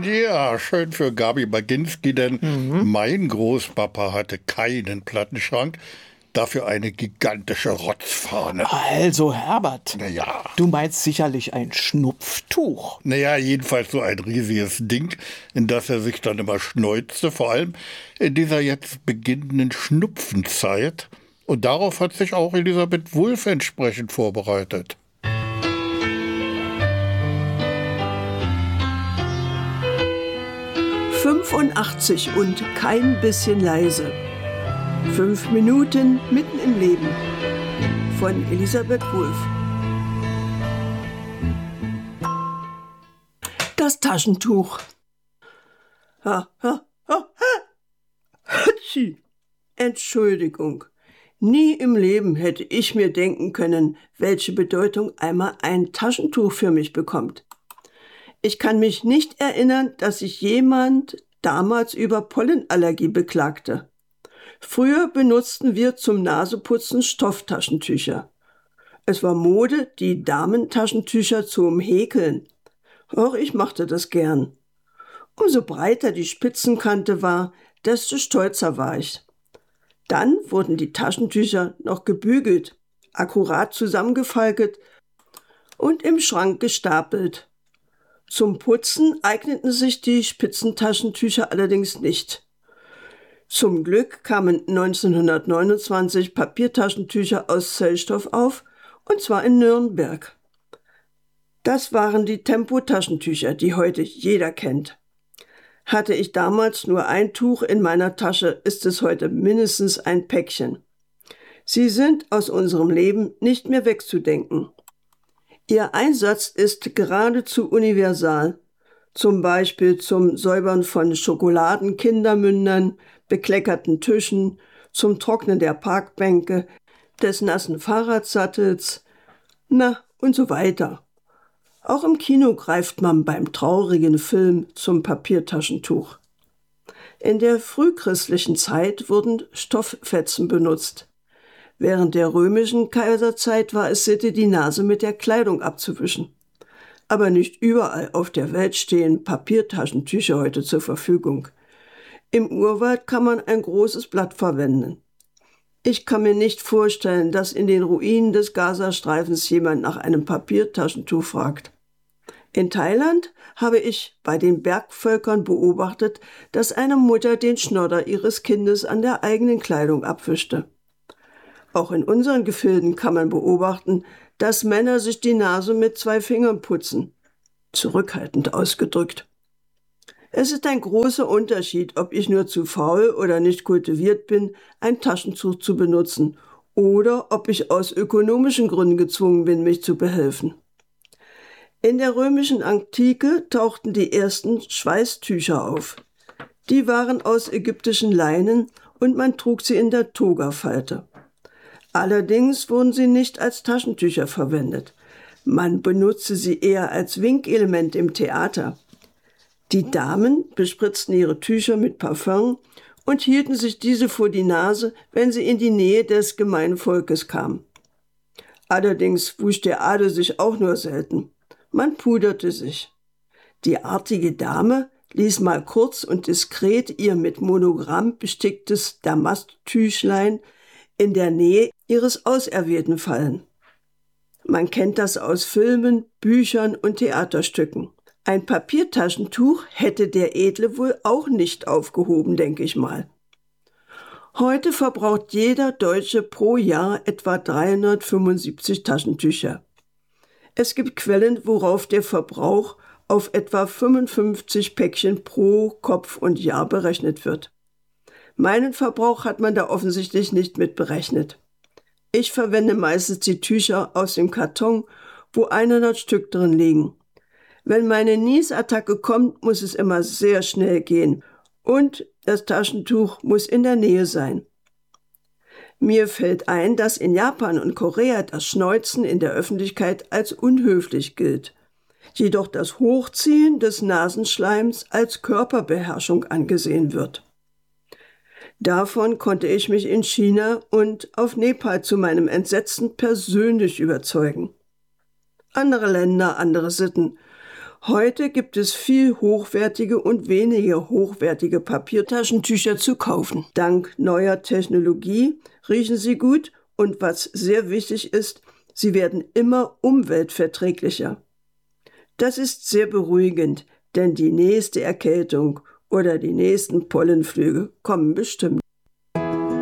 Ja, schön für Gabi Baginski, denn mein Großpapa hatte keinen Plattenschrank, dafür eine gigantische Rotzfahne. Also, Herbert, Naja, du meinst sicherlich ein Schnupftuch. jedenfalls so ein riesiges Ding, in das er sich dann immer schneuzte, vor allem in dieser jetzt beginnenden Schnupfenzeit. Und darauf hat sich auch Elisabeth Wulff entsprechend vorbereitet. 85 und kein bisschen leise. 5 Minuten mitten im Leben von Elisabeth Wulff. Das Taschentuch. Entschuldigung. Nie im Leben hätte ich mir denken können, welche Bedeutung einmal ein Taschentuch für mich bekommt. Ich kann mich nicht erinnern, dass sich jemand damals über Pollenallergie beklagte. Früher benutzten wir zum Naseputzen Stofftaschentücher. Es war Mode, die Damentaschentücher zu umhäkeln. Auch ich machte das gern. Umso breiter die Spitzenkante war, desto stolzer war ich. Dann wurden die Taschentücher noch gebügelt, akkurat zusammengefaltet und im Schrank gestapelt. Zum Putzen eigneten sich die Spitzentaschentücher allerdings nicht. Zum Glück kamen 1929 Papiertaschentücher aus Zellstoff auf, und zwar in Nürnberg. Das waren die Tempo-Taschentücher, die heute jeder kennt. Hatte ich damals nur ein Tuch in meiner Tasche, ist es heute mindestens ein Päckchen. Sie sind aus unserem Leben nicht mehr wegzudenken. Ihr Einsatz ist geradezu universal, zum Beispiel zum Säubern von Schokoladen, Kindermündern, bekleckerten Tischen, zum Trocknen der Parkbänke, des nassen Fahrradsattels, und so weiter. Auch im Kino greift man beim traurigen Film zum Papiertaschentuch. In der frühchristlichen Zeit wurden Stofffetzen benutzt. Während der römischen Kaiserzeit war es Sitte, die Nase mit der Kleidung abzuwischen. Aber nicht überall auf der Welt stehen Papiertaschentücher heute zur Verfügung. Im Urwald kann man ein großes Blatt verwenden. Ich kann mir nicht vorstellen, dass in den Ruinen des Gazastreifens jemand nach einem Papiertaschentuch fragt. In Thailand habe ich bei den Bergvölkern beobachtet, dass eine Mutter den Schnodder ihres Kindes an der eigenen Kleidung abwischte. Auch in unseren Gefilden kann man beobachten, dass Männer sich die Nase mit 2 Fingern putzen. Zurückhaltend ausgedrückt. Es ist ein großer Unterschied, ob ich nur zu faul oder nicht kultiviert bin, ein Taschentuch zu benutzen, oder ob ich aus ökonomischen Gründen gezwungen bin, mich zu behelfen. In der römischen Antike tauchten die ersten Schweißtücher auf. Die waren aus ägyptischen Leinen und man trug sie in der Togafalte. Allerdings wurden sie nicht als Taschentücher verwendet. Man benutzte sie eher als Winkelement im Theater. Die Damen bespritzten ihre Tücher mit Parfüm und hielten sich diese vor die Nase, wenn sie in die Nähe des Gemeinvolkes kamen. Allerdings wusch der Adel sich auch nur selten. Man puderte sich. Die artige Dame ließ mal kurz und diskret ihr mit Monogramm besticktes Damasttüchlein in der Nähe ihres Auserwählten fallen. Man kennt das aus Filmen, Büchern und Theaterstücken. Ein Papiertaschentuch hätte der Edle wohl auch nicht aufgehoben, denke ich mal. Heute verbraucht jeder Deutsche pro Jahr etwa 375 Taschentücher. Es gibt Quellen, worauf der Verbrauch auf etwa 55 Päckchen pro Kopf und Jahr berechnet wird. Meinen Verbrauch hat man da offensichtlich nicht mit berechnet. Ich verwende meistens die Tücher aus dem Karton, wo 100 Stück drin liegen. Wenn meine Niesattacke kommt, muss es immer sehr schnell gehen und das Taschentuch muss in der Nähe sein. Mir fällt ein, dass in Japan und Korea das Schneuzen in der Öffentlichkeit als unhöflich gilt, jedoch das Hochziehen des Nasenschleims als Körperbeherrschung angesehen wird. Davon konnte ich mich in China und auf Nepal zu meinem Entsetzen persönlich überzeugen. Andere Länder, andere Sitten. Heute gibt es viel hochwertige und weniger hochwertige Papiertaschentücher zu kaufen. Dank neuer Technologie riechen sie gut und was sehr wichtig ist, sie werden immer umweltverträglicher. Das ist sehr beruhigend, denn die nächste Erkältung oder die nächsten Pollenflüge kommen bestimmt.